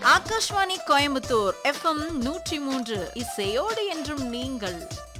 Akashvani Coimbatore FM 103 இசையோடு என்றும் நீங்கள்.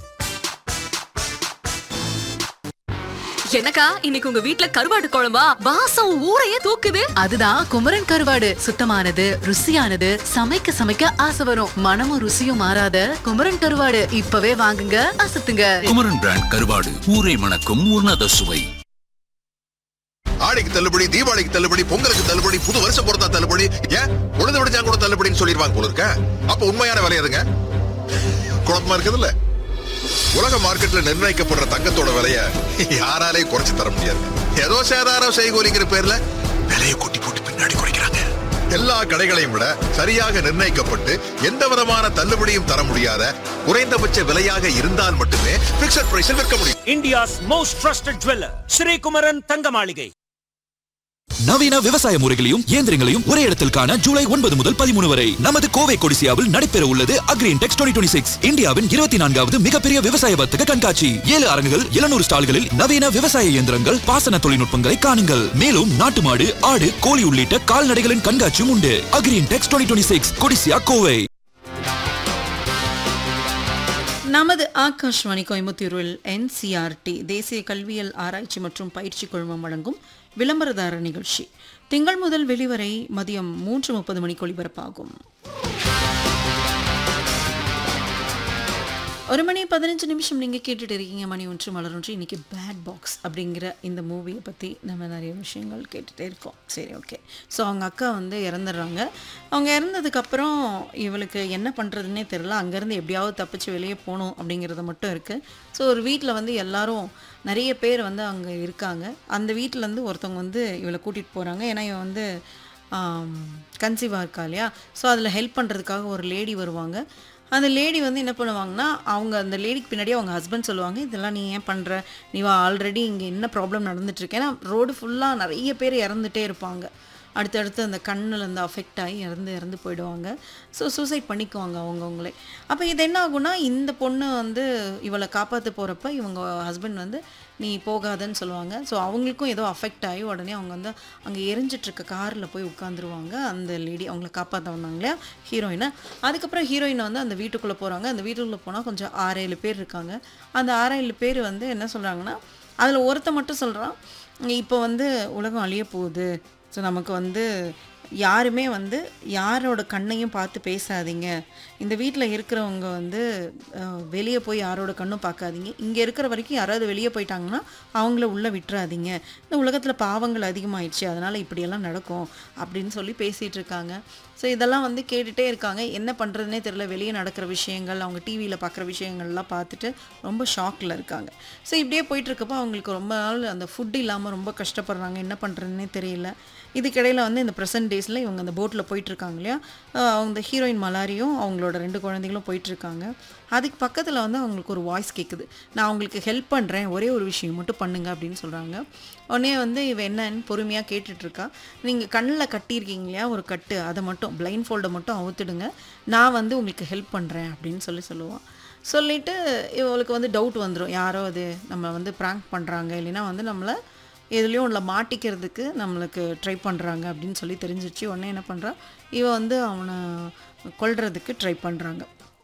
என்னக்கா இன்னைக்கு உங்க வீட்ல கருவாடு குழம்பா? வாசம் ஊரையே தூக்குது. அதுதான் குமரன் கருவாடு. சுத்தமானது, ருசியானது, சமைக்க சமைக்க ஆசை வரும். மனமும் ருசியும் மாறாத குமரன் கருவாடு இப்பவே வாங்குங்க, அசத்துங்க. குமரன் பிராண்ட் கருவாடு, ஊரை மணக்கும் உன்னத சுவை. ஆடிக்கு தள்ளுபடி, தீபாவளிக்கு தள்ளுபடி, பொங்கலுக்கு தள்ளுபடி, புது வருஷம் பொறுத்தா தள்ளுபடி, ஏன் உழுது விடுச்சா கூட தள்ளுபடின்னு சொல்லிடுவாங்க போல இருக்க. அப்ப உண்மையான விலை எதுங்க? குழப்பமா இருக்குதுல்ல. உலக மார்க்கெட்ல நிர்ணயிக்கப்படுற தங்கத்தோட விலைய யாராலையும் குறைச்சு தர முடியாது. ஏதோ சேதாரம் செய்கோலிங்கிற பேர்ல விலையை கூட்டி போட்டு பின்னாடி குறைக்கிறாங்க. எல்லா கடைகளையும் விட சரியாக நிர்ணயிக்கப்பட்டு எந்த விதமான தள்ளுபடியும் தர முடியாத குறைந்தபட்ச விலையாக இருந்தால் மட்டுமே பிக்ஸட் பிரைஸில் விற்க முடியும். India's most trusted jeweler, Sri Kumaran தங்க மாளிகை. நவீன விவசாய முறைகளையும் இயந்திரங்களையும் ஒரே இடத்தில் காண ஜூலை 9 முதல் 13 வரை நமது கோவை கொடிசியாவில் நடைபெற உள்ளது அக்ரின்டெக்ஸ் 2026, இந்தியாவின் 24வது மிகப்பெரிய விவசாய வர்த்தக கண்காட்சி. 7 அரங்குகள், 700 ஸ்டால்களில் நவீன விவசாய இயந்திரங்கள், பாசன தொழில்நுட்பங்களை காணுங்கள். மேலும் நாட்டு மாடு, ஆடு, கோழி உள்ளிட்ட கால்நடைகளின் கண்காட்சியும் உண்டு. அக்ரின்டெக்ஸ் 2026, கொடிசியா, கோவை. நமது ஆகாஷ்வாணி கோயம்புத்தூரில் NCERT தேசிய கல்வியல் ஆராய்ச்சி மற்றும் பயிற்சி குழுமம் வழங்கும் விளம்பரதார நிகழ்ச்சி திங்கள் முதல் வெளிவரை மதியம் 3:30 மணிக்கு ஒளிபரப்பாகும். 1:15 நீங்கள் கேட்டுட்டு இருக்கீங்க. மணி ஒன்று மலரொன்று. இன்றைக்கி பேட் பாக்ஸ் அப்படிங்கிற இந்த மூவியை பற்றி நம்ம நிறைய விஷயங்கள் கேட்டுகிட்டே இருக்கோம். சரி, ஓகே. ஸோ அவங்க அக்கா வந்து இறந்துடுறாங்க. அவங்க இறந்ததுக்கப்புறம் இவளுக்கு என்ன பண்ணுறதுன்னே தெரியல. அங்கேருந்து எப்படியாவது தப்பிச்சு வெளியே போகணும் அப்படிங்கிறது மட்டும் இருக்குது. ஸோ ஒரு வீட்டில் வந்து எல்லாரும் நிறைய பேர் வந்து அங்கே இருக்காங்க. அந்த வீட்டிலேருந்து ஒருத்தவங்க வந்து இவளை கூட்டிகிட்டு போகிறாங்க. ஏன்னா இவன் வந்து கன்சீவாக இருக்கா இல்லையா. ஸோ அதில் ஹெல்ப் பண்ணுறதுக்காக ஒரு லேடி வருவாங்க. அந்த லேடி வந்து என்ன பண்ணுவாங்கன்னா, அவங்க அந்த லேடிக்கு பின்னாடி அவங்க ஹஸ்பண்ட் சொல்லுவாங்க, இதெல்லாம் நீ ஏன் பண்ணுற, நீ ஆல்ரெடி இங்கே என்ன ப்ராப்ளம் நடந்துட்டுருக்கு. ஏன்னா ரோடு ஃபுல்லாக நிறைய பேர் இறந்துட்டே இருப்பாங்க. அடுத்தடுத்து அந்த கண்ணில் இருந்து அஃபெக்ட் ஆகி இறந்து போயிடுவாங்க. ஸோ சூசைட் பண்ணிக்குவாங்க அவங்கவுங்களே. அப்போ இது என்ன ஆகும்னா, இந்த பொண்ணு வந்து இவளை காப்பாற்ற போகிறப்ப இவங்க ஹஸ்பண்ட் வந்து நீ போகாதன்னு சொல்லுவாங்க. ஸோ அவங்களுக்கும் ஏதோ அஃபெக்ட் ஆகி உடனே அவங்க வந்து அங்கே எரிஞ்சிட்ருக்க காரில் போய் உட்காந்துருவாங்க. அந்த லேடி அவங்கள காப்பாற்ற வந்தாங்க இல்லையா, ஹீரோயினை. அதுக்கப்புறம் ஹீரோயினை வந்து அந்த வீட்டுக்குள்ளே போகிறாங்க. அந்த வீட்டுக்குள்ளே போனால் கொஞ்சம் 6-7 பேர் இருக்காங்க. அந்த 6-7 பேர் வந்து என்ன சொல்கிறாங்கன்னா, அதில் ஒருத்த மட்டும் சொல்கிறான், இப்போ வந்து உலகம் அழிய போகுது. ஸோ நமக்கு வந்து யாருமே வந்து யாரோட கண்ணையும் பார்த்து பேசாதீங்க. இந்த வீட்டில் இருக்கிறவங்க வந்து வெளியே போய் யாரோட கண்ணும் பார்க்காதீங்க. இங்கே இருக்கிற வரைக்கும் யாராவது வெளியே போயிட்டாங்கன்னா அவங்கள உள்ளே விட்டுறாதீங்க. இந்த உலகத்தில் பாவங்கள் அதிகமாகிடுச்சு, அதனால் இப்படியெல்லாம் நடக்கும் அப்படின்னு சொல்லி பேசிகிட்டு இருக்காங்க. ஸோ இதெல்லாம் வந்து கேட்டுகிட்டே இருக்காங்க. என்ன பண்ணுறதுனே தெரியல. வெளியே நடக்கிற விஷயங்கள், அவங்க டிவியில் பார்க்குற விஷயங்கள்லாம் பார்த்துட்டு ரொம்ப ஷாக்கில் இருக்காங்க. ஸோ இப்படியே போயிட்டுருக்கப்போ அவங்களுக்கு ரொம்ப நாள் அந்த ஃபுட் இல்லாமல் ரொம்ப கஷ்டப்படுறாங்க. என்ன பண்ணுறதுனே தெரியல. இதுக்கிடையில் வந்து இந்த ப்ரெசன்ட் டேஸில் இவங்க அந்த போட்டில் போயிட்டுருக்காங்க இல்லையா, அவங்க ஹீரோயின் மலாரியும் அவங்களோட 2 குழந்தைகளும் போயிட்டுருக்காங்க. அதுக்கு பக்கத்தில் வந்து அவங்களுக்கு ஒரு வாய்ஸ் கேட்குது, நான் அவங்களுக்கு ஹெல்ப் பண்ணுறேன், ஒரே ஒரு விஷயம் மட்டும் பண்ணுங்க அப்படின்னு சொல்கிறாங்க. உடனே வந்து இவ என்னன்னு பொறுமையாக கேட்டுட்ருக்கா. நீங்கள் கண்ணில் கட்டியிருக்கீங்க இல்லையா ஒரு கட்டு, அதை மட்டும் பிளைண்ட் ஃபோல்டை மட்டும் அவுத்துடுங்க, நான் வந்து உங்களுக்கு ஹெல்ப் பண்ணுறேன் அப்படின்னு சொல்லுவான். சொல்லிவிட்டு இவளுக்கு வந்து டவுட் வந்துடும், யாரோ அது நம்ம வந்து ப்ராங்க் பண்ணுறாங்க, இல்லைன்னா வந்து நம்மளை எதுலேயும் உள்ள மாட்டிக்கிறதுக்கு நம்மளுக்கு ட்ரை பண்ணுறாங்க அப்படின்னு சொல்லி தெரிஞ்சிச்சு. உடனே என்ன பண்ணுறா, இவன் வந்து அவனை கொல்றதுக்கு ட்ரை பண்ணுறாங்க.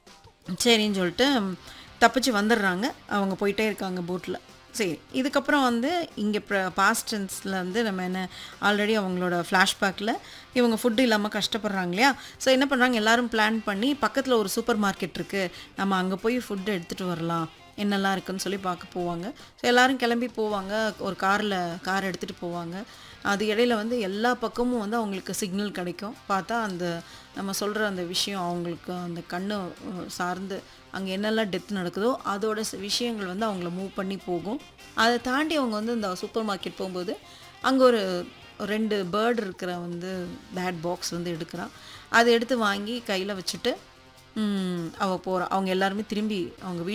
சரின்னு சொல்லிட்டு தப்பிச்சு வந்துடுறாங்க. அவங்க போயிட்டே இருக்காங்க போட்டில். சரி, இதுக்கப்புறம் வந்து இங்கே பாஸ்ட் டென்ஸில் வந்து நம்ம என்ன ஆல்ரெடி அவங்களோட ஃப்ளாஷ்பேக்கில் இவங்க ஃபுட்டு இல்லாமல் கஷ்டப்படுறாங்க இல்லையா. ஸோ என்ன பண்ணுறாங்க, எல்லோரும் பிளான் பண்ணி பக்கத்தில் ஒரு சூப்பர் மார்க்கெட் இருக்குது, நம்ம அங்கே போய் ஃபுட்டு எடுத்துகிட்டு வரலாம், என்னெல்லாம் இருக்குதுன்னு சொல்லி பார்க்க போவாங்க. ஸோ எல்லோரும் கிளம்பி போவாங்க. ஒரு கார் எடுத்துகிட்டு போவாங்க. அது இடையில வந்து எல்லா பக்கமும் வந்து அவங்களுக்கு சிக்னல் கிடைக்கும். பார்த்தா அந்த நம்ம சொல்கிற அந்த விஷயம் அவங்களுக்கு அந்த கண்ணு சார்ந்து அங்கே என்னெல்லாம் டெத் நடக்குதோ அதோட விஷயங்கள் வந்து அவங்கள மூவ் பண்ணி போகும். அதை தாண்டி அவங்க வந்து இந்த சூப்பர் மார்க்கெட் போகும்போது அங்கே ஒரு 2 பேர்டு இருக்கிற வந்து பேட் பாக்ஸ் வந்து எடுக்கிறான். அதை எடுத்து வாங்கி கையில் வச்சுட்டு அவள் போகிறான். அவங்க எல்லாருமே திரும்பி அவங்க